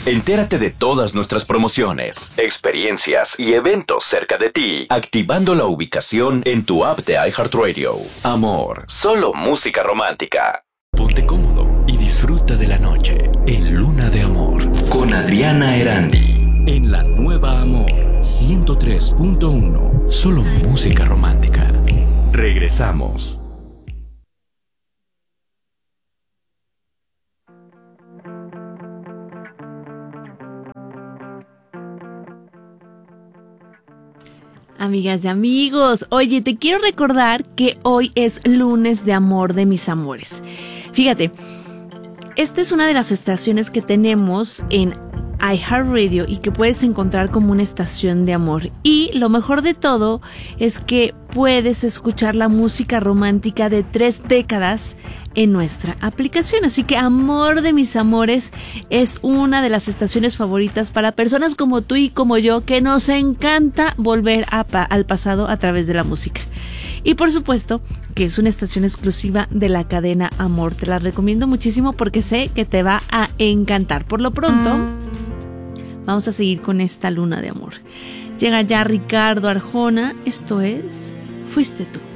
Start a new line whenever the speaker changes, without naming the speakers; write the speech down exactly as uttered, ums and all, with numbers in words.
Entérate de todas nuestras promociones, experiencias y eventos cerca de ti, activando la ubicación en tu app de iHeartRadio. Amor, solo música romántica. Ponte cómodo y disfruta de la noche en Luna de Amor con Adriana Erandi. En la nueva Amor ciento tres punto uno. Solo música romántica. Regresamos.
Amigas y amigos, oye, te quiero recordar que hoy es lunes de amor de mis amores. Fíjate, esta es una de las estaciones que tenemos en iHeartRadio y que puedes encontrar como una estación de amor. Y lo mejor de todo es que puedes escuchar la música romántica de tres décadas en nuestra aplicación. Así que Amor de mis amores es una de las estaciones favoritas para personas como tú y como yo, que nos encanta volver a pa- al pasado a través de la música. Y por supuesto que es una estación exclusiva de la cadena Amor. Te la recomiendo muchísimo porque sé que te va a encantar. Por lo pronto, vamos a seguir con esta luna de amor. Llega ya Ricardo Arjona. Esto es Fuiste tú.